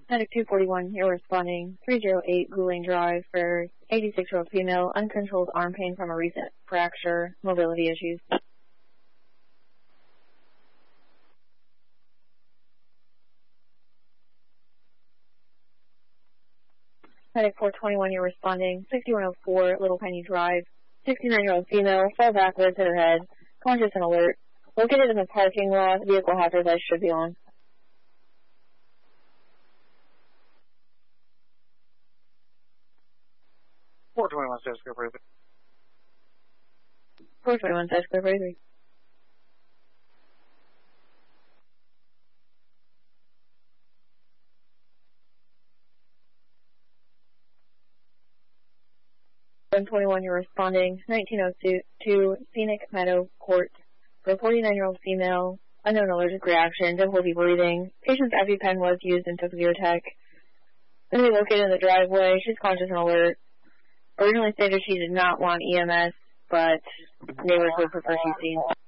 Medic 241, you're responding. 308 Goulding Drive for 86-year-old female, uncontrolled arm pain from a recent fracture, mobility issues. Medic 421, you're responding. 6104 Little Penny Drive, 69-year-old female, fell backwards, hit her head, conscious and alert. Located in the parking lot, vehicle hazard lights should be on. 421 status clear for 83. 421 status clear for 83. You're responding. 1902 Scenic Meadow Court for a 49-year-old female, unknown allergic reaction, difficulty breathing. Patient's EpiPen was used and took Zyrtec. Going to be located in the driveway. She's conscious and alert. Originally stated she did not want EMS, but neighbors would prefer she seen.